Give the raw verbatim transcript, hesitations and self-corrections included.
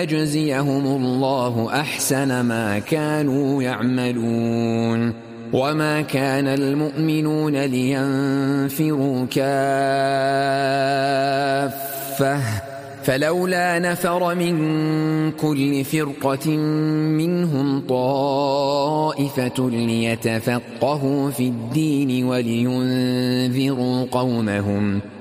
يجزيهم الله أحسن ما كانوا يعملون. وما كان المؤمنون لينفروا كافة فلولا نفر من كل فرقة منهم طائفة ليتفقهوا في الدين ولينذروا قومهم